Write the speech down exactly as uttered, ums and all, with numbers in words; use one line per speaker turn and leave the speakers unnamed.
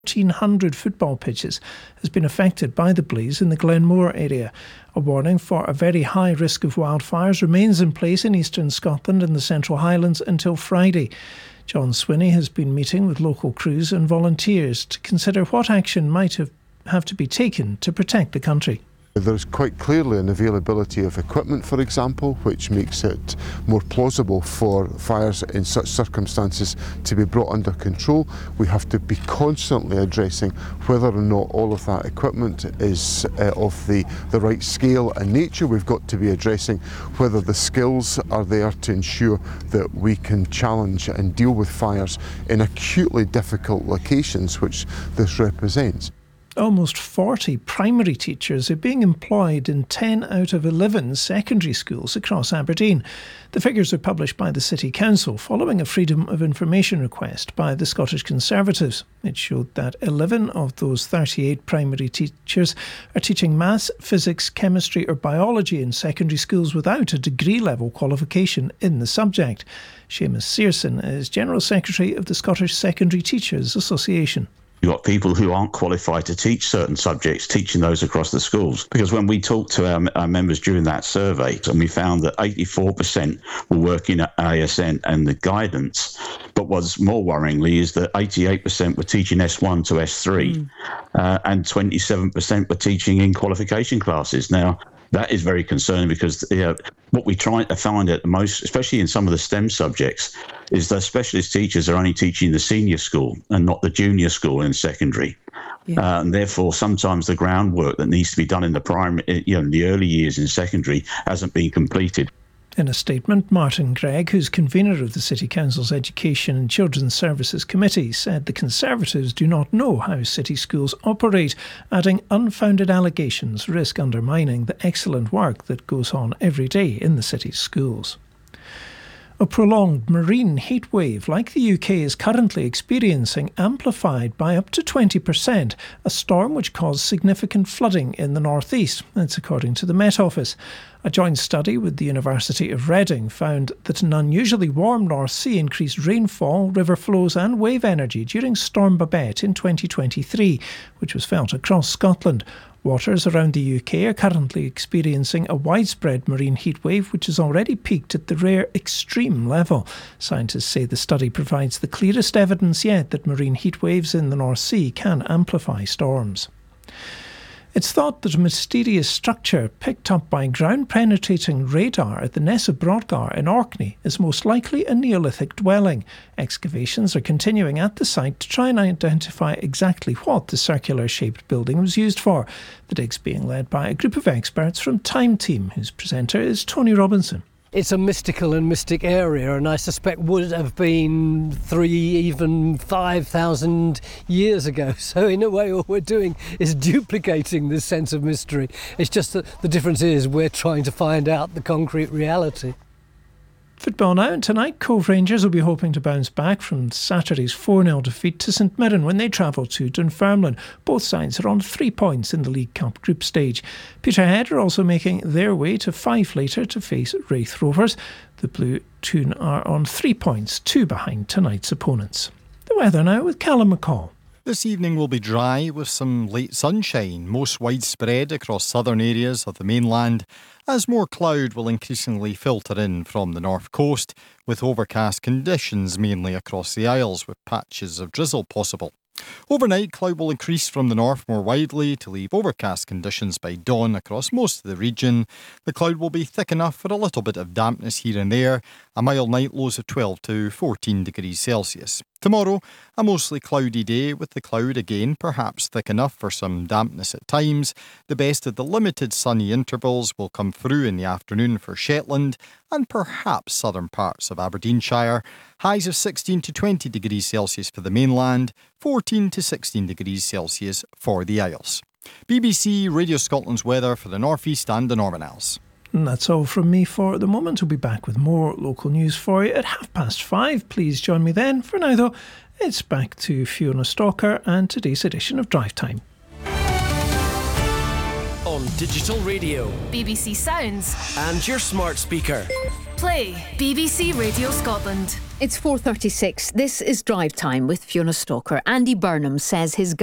fourteen hundred football pitches has been affected by the blaze in the Glenmore area. A warning for a very high risk of wildfires remains in place in eastern Scotland and the Central Highlands until Friday. John Swinney has been meeting with local crews and volunteers to consider what action might have, have to be taken to protect the country.
There's quite clearly an availability of equipment, for example, which makes it more plausible for fires in such circumstances to be brought under control. We have to be constantly addressing whether or not all of that equipment is uh, of the, the right scale and nature. We've got to be addressing whether the skills are there to ensure that we can challenge and deal with fires in acutely difficult locations, which this represents.
Almost forty primary teachers are being employed in ten out of eleven secondary schools across Aberdeen. The figures are published by the City Council following a Freedom of Information request by the Scottish Conservatives. It showed that eleven of those thirty-eight primary teachers are teaching maths, physics, chemistry or biology in secondary schools without a degree-level qualification in the subject. Seamus Searson is General Secretary of the Scottish Secondary Teachers Association.
You've got people who aren't qualified to teach certain subjects, teaching those across the schools. Because when we talked to our, our members during that survey, and we found that eighty-four percent were working at A S N and the guidance. But what's more worryingly is that eighty-eight percent were teaching S one to S three mm. uh, and twenty-seven percent were teaching in qualification classes. Now, that is very concerning because you know, what we try to find at the most, especially in some of the STEM subjects, is that specialist teachers are only teaching the senior school and not the junior school in secondary. Yeah. Uh, and therefore, sometimes the groundwork that needs to be done in the primary, you know, in the early years in secondary hasn't been completed.
In a statement, Martin Gregg, who's convener of the City Council's Education and Children's Services Committee, said the Conservatives do not know how city schools operate, adding unfounded allegations risk undermining the excellent work that goes on every day in the city's schools. A prolonged marine heatwave like the U K is currently experiencing amplified by up to twenty percent, a storm which caused significant flooding in the northeast. That's according to the Met Office. A joint study with the University of Reading found that an unusually warm North Sea increased rainfall, river flows and wave energy during Storm Babette in twenty twenty-three, which was felt across Scotland. Waters around the U K are currently experiencing a widespread marine heatwave which has already peaked at the rare extreme level. Scientists say the study provides the clearest evidence yet that marine heatwaves in the North Sea can amplify storms. It's thought that a mysterious structure picked up by ground-penetrating radar at the Nessa Brodgar in Orkney is most likely a Neolithic dwelling. Excavations are continuing at the site to try and identify exactly what the circular-shaped building was used for. The dig's being led by a group of experts from Time Team, whose presenter is Tony Robinson.
It's a mystical and mystic area, and I suspect would have been three, even five thousand years ago. So in a way, all we're doing is duplicating this sense of mystery. It's just that the difference is we're trying to find out the concrete reality.
Football now, and tonight Cove Rangers will be hoping to bounce back from Saturday's four nil defeat to St Mirren when they travel to Dunfermline. Both sides are on three points in the League Cup group stage. Peterhead are also making their way to Fife later to face Raith Rovers. The Blue Toon are on three points, two behind tonight's opponents. The weather now with Callum McCall.
This evening will be dry with some late sunshine, most widespread across southern areas of the mainland, as more cloud will increasingly filter in from the north coast, with overcast conditions mainly across the Isles, with patches of drizzle possible. Overnight, cloud will increase from the north more widely to leave overcast conditions by dawn across most of the region. The cloud will be thick enough for a little bit of dampness here and there, a mild night, lows of twelve to fourteen degrees Celsius. Tomorrow, a mostly cloudy day with the cloud again perhaps thick enough for some dampness at times. The best of the limited sunny intervals will come through in the afternoon for Shetland and perhaps southern parts of Aberdeenshire. Highs of sixteen to twenty degrees Celsius for the mainland, fourteen to sixteen degrees Celsius for the Isles. B B C Radio Scotland's weather for the North East and the Northern Isles.
And that's all from me for the moment. We'll be back with more local news for you at half past five. Please join me then. For now, though, it's back to Fiona Stalker and today's edition of Drive Time.
On digital radio,
B B C Sounds,
and your smart speaker. Play, B B C Radio Scotland.
It's four thirty-six. This is Drive Time with Fiona Stalker. Andy Burnham says his